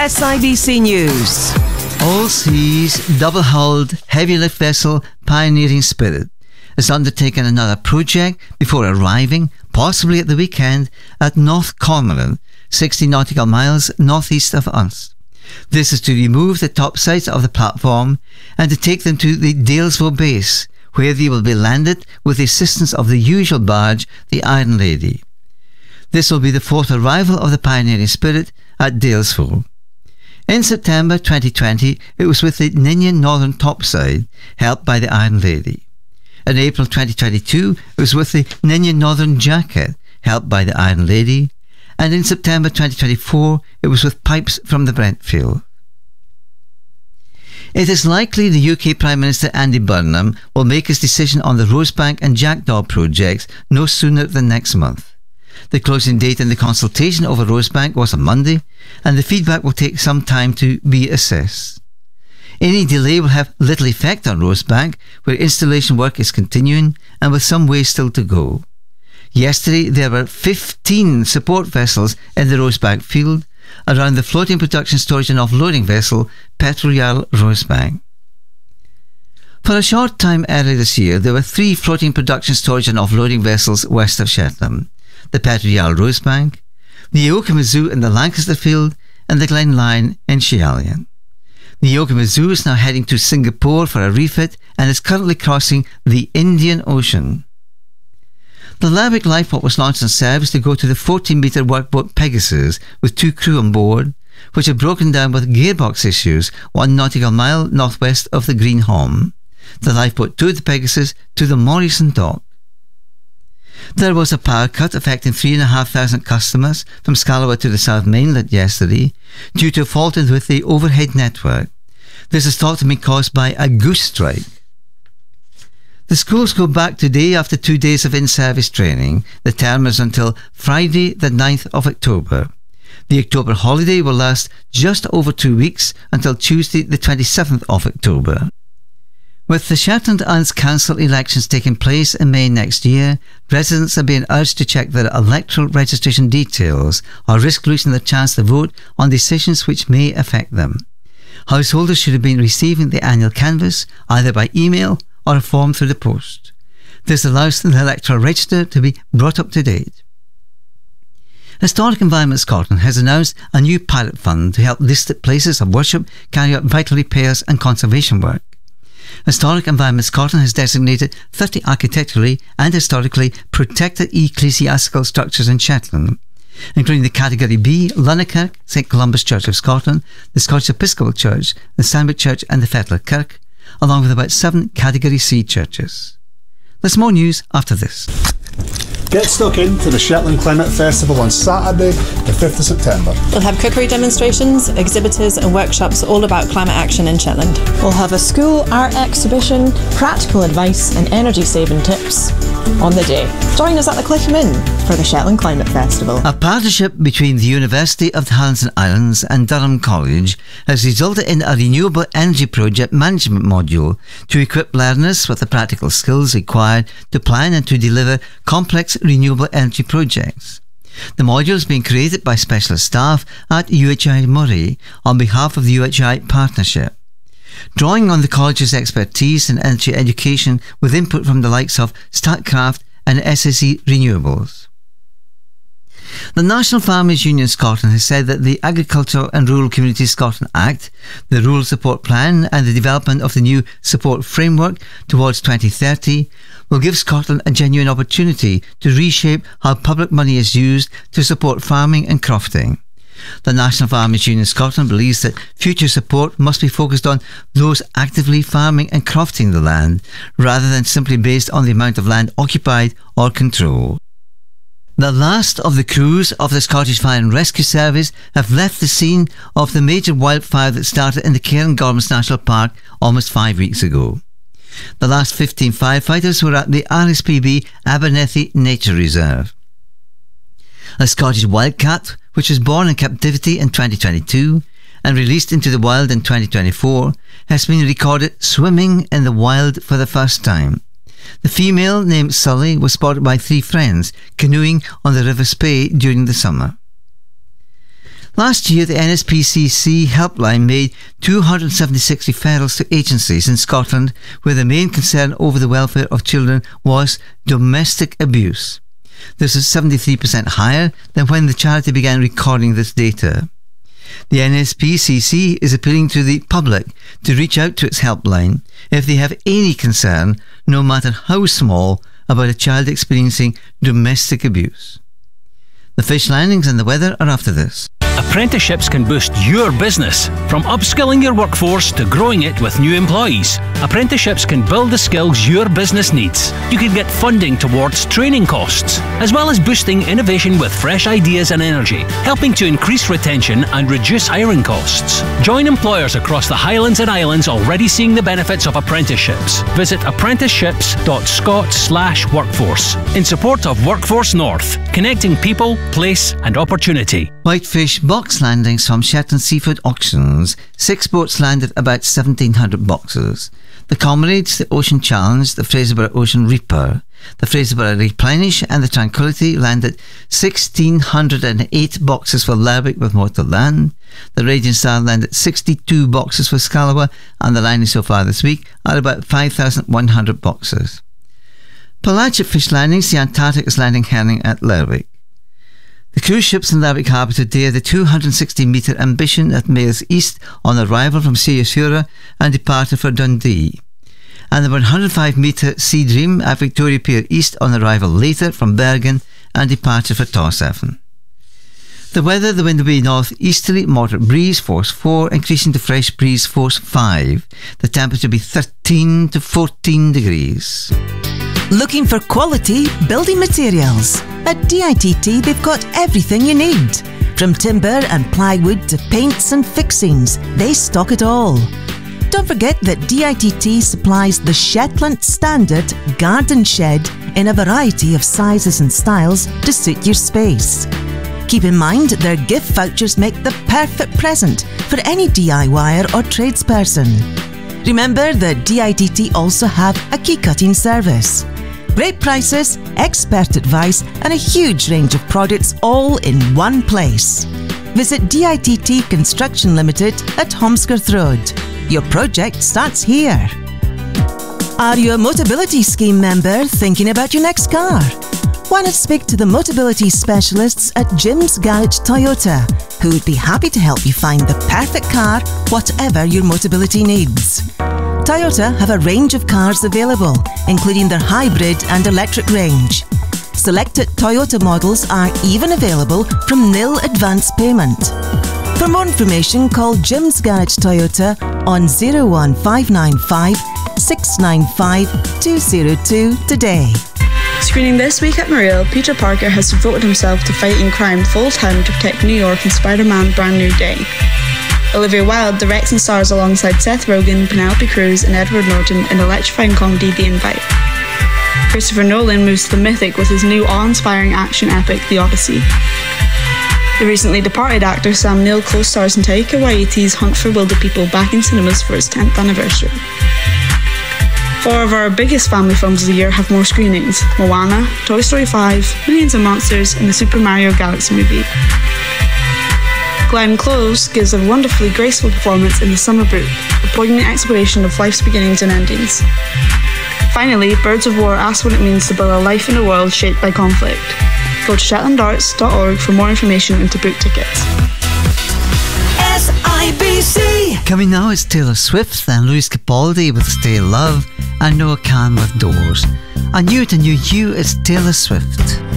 SIBC News. All Seas double-hulled heavy lift vessel Pioneering Spirit has undertaken another project before arriving, possibly at the weekend, at North Cormorant, 60 nautical miles northeast of us. This is to remove the topsides of the platform and to take them to the Dalesville base, where they will be landed with the assistance of the usual barge, the Iron Lady. This will be the fourth arrival of the Pioneering Spirit at Dalesville. In September 2020, it was with the Ninian Northern topside, helped by the Iron Lady. In April 2022, it was with the Ninian Northern jacket, helped by the Iron Lady. And in September 2024, it was with pipes from the Brentfield. It is likely the UK Prime Minister Andy Burnham will make his decision on the Rosebank and Jackdaw projects no sooner than next month. The closing date in the consultation over Rosebank was on Monday, and the feedback will take some time to be assessed. Any delay will have little effect on Rosebank, where installation work is continuing and with some way still to go. Yesterday, there were 15 support vessels in the Rosebank field around the floating production, storage and offloading vessel Petroyal Rosebank. For a short time earlier this year, there were 3 floating production, storage and offloading vessels west of Shetland: the Petroyal Rosebank, the Yokomazu in the Lancaster field, and the Glen Lyon in Schehallion. The Yokomazu is now heading to Singapore for a refit and is currently crossing the Indian Ocean. The Lerwick lifeboat was launched on service to go to the 14-metre workboat Pegasus with 2 crew on board, which had broken down with gearbox issues 1 nautical mile northwest of the Green Holm. The lifeboat towed the Pegasus to the Morrison dock. There was a power cut affecting 3,500 customers from Scalawa to the South Mainland yesterday due to a fault with the overhead network. This is thought to be caused by a goose strike. The schools go back today after 2 days of in-service training. The term is until Friday the 9th of October. The October holiday will last just over 2 weeks until Tuesday the 27th of October. With the Shetland Islands Council elections taking place in May next year, residents are being urged to check their electoral registration details or risk losing their chance to vote on decisions which may affect them. Householders should have been receiving the annual canvass either by email or a form through the post. This allows the electoral register to be brought up to date. Historic Environment Scotland has announced a new pilot fund to help listed places of worship carry out vital repairs and conservation work. Historic Environment Scotland has designated 30 architecturally and historically protected ecclesiastical structures in Shetland, including the Category B, Lunnakirk, St Columba's Church of Scotland, the Scottish Episcopal Church, the Sandwick Church and the Fetlar Kirk, along with about 7 Category C churches. There's more news after this. Get stuck into the Shetland Climate Festival on Saturday, the 5th of September. We'll have cookery demonstrations, exhibitors and workshops all about climate action in Shetland. We'll have a school art exhibition, practical advice and energy saving tips on the day. Join us at the Cliff Inn for the Shetland Climate Festival. A partnership between the University of the Highlands and Islands and Durham College has resulted in a renewable energy project management module to equip learners with the practical skills required to plan and to deliver complex renewable energy projects. The module is being created by specialist staff at UHI Moray on behalf of the UHI partnership. Drawing on the college's expertise in energy education with input from the likes of Statkraft and SSE Renewables. The National Farmers Union Scotland has said that the Agricultural and Rural Communities Scotland Act, the Rural Support Plan and the development of the new support framework towards 2030 will give Scotland a genuine opportunity to reshape how public money is used to support farming and crofting. The National Farmers Union Scotland believes that future support must be focused on those actively farming and crofting the land, rather than simply based on the amount of land occupied or controlled. The last of the crews of the Scottish Fire and Rescue Service have left the scene of the major wildfire that started in the Cairngorms National Park almost 5 weeks ago. The last 15 firefighters were at the RSPB Abernethy Nature Reserve. A Scottish wildcat, which was born in captivity in 2022 and released into the wild in 2024, has been recorded swimming in the wild for the first time. The female, named Sully, was spotted by 3 friends canoeing on the River Spey during the summer. Last year, the NSPCC helpline made 276 referrals to agencies in Scotland where the main concern over the welfare of children was domestic abuse. This is 73% higher than when the charity began recording this data. The NSPCC is appealing to the public to reach out to its helpline if they have any concern, no matter how small, about a child experiencing domestic abuse. The fish landings and the weather are after this. Apprenticeships can boost your business. From upskilling your workforce to growing it with new employees, apprenticeships can build the skills your business needs. You can get funding towards training costs, as well as boosting innovation with fresh ideas and energy, helping to increase retention and reduce hiring costs. Join employers across the Highlands and Islands already seeing the benefits of apprenticeships. Visit apprenticeships.scot/workforce in support of Workforce North, connecting people, place and opportunity. Whitefish box landings from Shetland Seafood Auctions. 6 boats landed about 1,700 boxes. The Comrades, the Ocean Challenge, the Fraserburgh Ocean Reaper, the Fraserburgh Replenish and the Tranquility landed 1,608 boxes for Lerwick with more to land. The Raging Star landed 62 boxes for Scallowa, and the landings so far this week are about 5,100 boxes. Pelagic fish landings, the Antarctic is landing herring at Lerwick. The cruise ships in Lerwick Harbour today are the 260-metre Ambition at Mayors East on arrival from Searsura and departure for Dundee, and the 105-metre Sea Dream at Victoria Pier East on arrival later from Bergen and departure for Tórshavn. The weather, the wind will be north-easterly, moderate breeze, force 4, increasing to fresh breeze, force 5. The temperature will be 13 to 14 degrees. Looking for quality building materials? At DITT, they've got everything you need. From timber and plywood to paints and fixings, they stock it all. Don't forget that DITT supplies the Shetland Standard Garden Shed in a variety of sizes and styles to suit your space. Keep in mind their gift vouchers make the perfect present for any DIYer or tradesperson. Remember that DITT also have a key cutting service. Great prices, expert advice and a huge range of products all in one place. Visit DITT Construction Limited at Holmskirth Road. Your project starts here. Are you a Motability Scheme member thinking about your next car? Why not speak to the Motability specialists at Jim's Garage Toyota, who would be happy to help you find the perfect car, whatever your Motability needs. Toyota have a range of cars available, including their hybrid and electric range. Selected Toyota models are even available from nil advance payment. For more information, call Jim's Garage Toyota on 01595 695 202 today. Screening this week at Mariel, Peter Parker has devoted himself to fighting crime full-time to protect New York in Spider-Man Brand New Day. Olivia Wilde directs and stars alongside Seth Rogen, Penelope Cruz and Edward Norton in electrifying comedy The Invite. Christopher Nolan moves to the mythic with his new awe-inspiring action epic The Odyssey. The recently departed actor Sam Neill co-stars in Taika Waititi's Hunt for Wilder People back in cinemas for its 10th anniversary. 4 of our biggest family films of the year have more screenings: Moana, Toy Story 5, Millions of Monsters and the Super Mario Galaxy movie. Glenn Close gives a wonderfully graceful performance in The Summer Book, a poignant exploration of life's beginnings and endings. Finally, Birds of War asks what it means to build a life in a world shaped by conflict. Go to shetlandarts.org for more information and to book tickets. SIBC. Coming now is Taylor Swift and Lewis Capaldi with Stay Love and Noah Kahan with Doors. And new to New You is Taylor Swift.